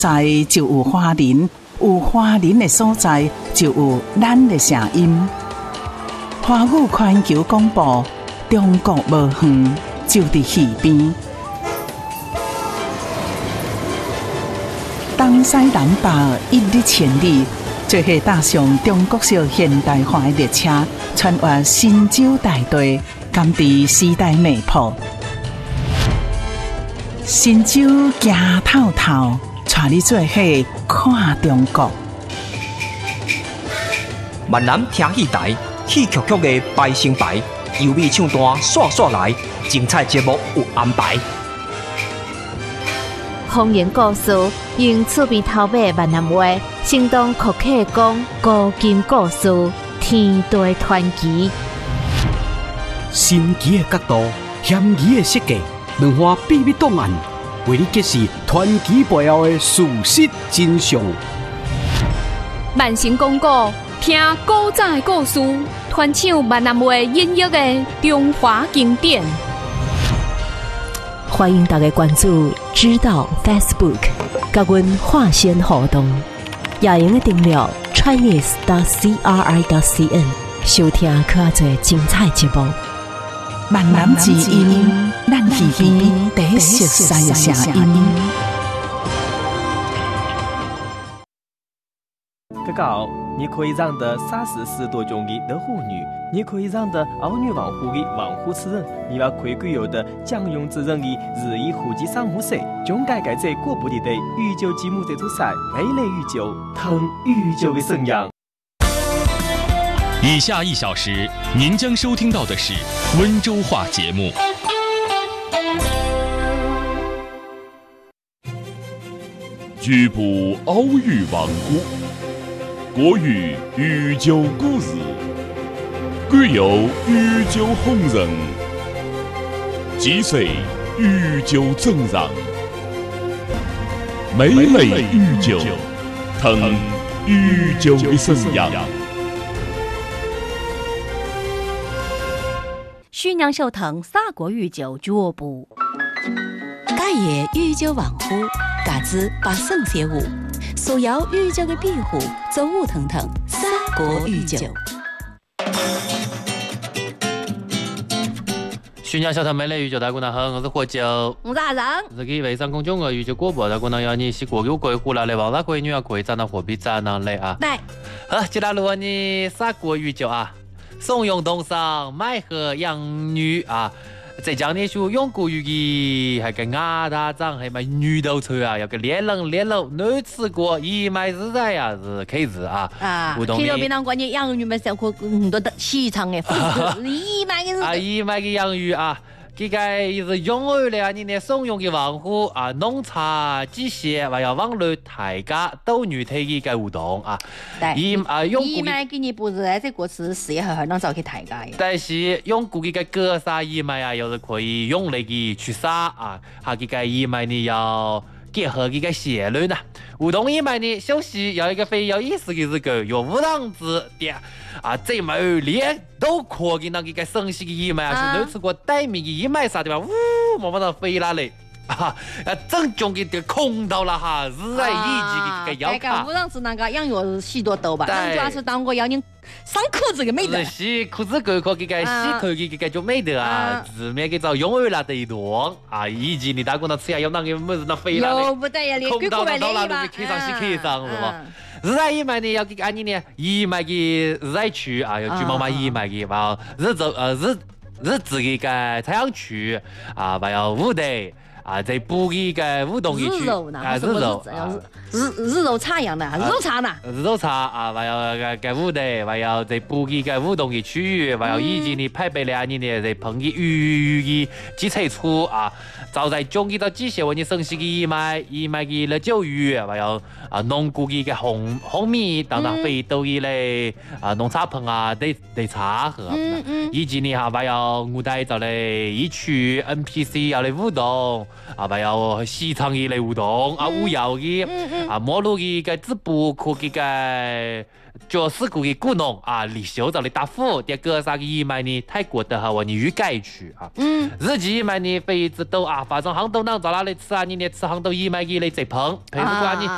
在就有花莲，有花莲的所在就有咱的声音。华语环球广播，中国无远，就伫耳边。东西南北一日千里，做伙搭上中国式现代化的列车，穿越神州大地，甘伫时代脉搏。神州行透透，带你做伙看中国。 闽南听戏台，戏曲曲的排成排，优美唱段刷刷来，精彩节目有安排。 方言故事用厝边头尾闽南话，生动可客讲古今故事，天地传奇。 神奇的角度，险疑的设计，两岸秘密档案，为你揭示传奇背后的事实真相。 万成广告，听古早的故事，传唱闽南话音乐的中华经典。 欢迎大家关注知道 Facebook， 甲阮化身互动，也用订阅 chinese.cri.cn 收听较侪精彩节目。 闽南之音，咱耳边第一熟悉的声音。 哥哥，你可以让的30多种的老妇女，你可以让的儿女王户的王户之人，你要可以有的将用之人的日益户籍上户税，总该在过不里的御酒节目这组赛，美丽御酒，腾御酒的生养。 以下1小时，您将收听到的是温州话节目。 局部奥语王国，国语御酒故事，具有御酒红人，击碎御酒真人，美丽御酒，腾御酒的生养。 徐娘秀腾法国御酒俱乐部，盖爷御酒王府，嘎子把圣协舞，所有御酒的庇护，走舞腾腾，三国御酒。 徐娘小腾美丽御酒大姑娘好，我是火酒， 我是阿rằng， 这个微商公众的御酒广播大姑娘要你是国有贵户了来王大贵女啊贵站到货币站那来啊， 来， 好，接下来你三国御酒啊。怂恿东上买河养女啊，再讲你说用古语的，还个牙大长，还买女斗车啊，要个练冷女吃过，一买日在呀是开始啊。 啊，听到别人关于养鱼们生活很多的市场的，一买个啊，一买个养鱼啊。这个也是用而来你的怂恿的王户啊，农茶机械还要网络大家斗女体的个活动啊。 用义卖给你不是在国此事业很能找去大家的。 但是用古个格杀义卖啊，又是可以用来个去杀啊，还这个义卖呢要结合这个协论呐。活动义卖呢休息要一个非有意思的是个有无档子的啊，这么连都可以那个生息的义卖啊，是你吃过带米的义卖啥对吧？慢慢的飞下来。啊，正中的空到了哈，是在一级的要卡。 无档子那个养药许多多吧？主要是当过要你上裤子的没得。 洗裤子狗可给洗口给就没得啊，字面给找用儿啦的一段啊，以及你大姑那吃下要那个么子那飞了的， 不得呀，你空到了路开上去开上是吧？日在一买呢要给安尼呢，一买给日在区啊，要去妈妈一买给吧，日子的个太阳区啊，还要五代。啊，在补一个舞动的区啊， 日肉茶一样的，肉茶呢？ 肉茶啊，还要个舞台，还要在补一个舞动的区域，还要以及你配备了你呢，在碰的鱼的基础处啊，早在中间到机械为你生息的义卖的了酒鱼，还要啊农谷的个红米等等非都一类啊农茶棚啊得茶喝，以及你还要我带到嘞一区 NPC 要来舞动。啊，还有西藏的类活动啊，舞谣的啊，马路的个直播可给个就是个的故农啊，李修在的答复，第个啥个义卖呢？泰国的哈，我你预改区啊，日记义卖呢，非一直都啊，反正杭州能找哪里吃啊？你呢吃杭州义卖的来再碰，譬如说你